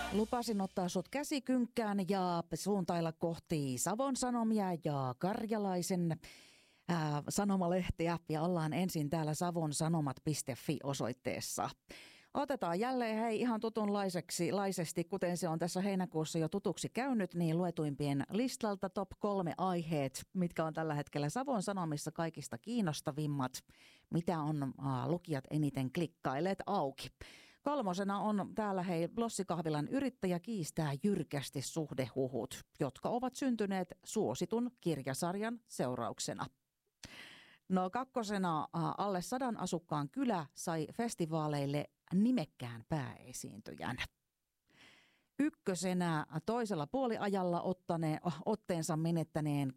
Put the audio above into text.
Lupasin ottaa sut käsikynkkään ja suuntailla kohti Savon Sanomia ja Karjalaisen sanomalehtiä. Ja ollaan ensin täällä savonsanomat.fi osoitteessa. Otetaan jälleen ihan tutunlaisesti, kuten se on tässä heinäkuussa jo tutuksi käynyt, niin luetuimpien listalta top 3 aiheet, mitkä on tällä hetkellä Savon Sanomissa kaikista kiinnostavimmat, mitä on lukijat eniten klikkailleet auki. 3. on täällä Lossikahvilan yrittäjä kiistää jyrkästi suhdehuhut, jotka ovat syntyneet suositun kirjasarjan seurauksena. No 2. alle 100 asukkaan kylä sai festivaaleille nimekkään pääesiintyjän. 1. toisella puoliajalla otteensa menettäneen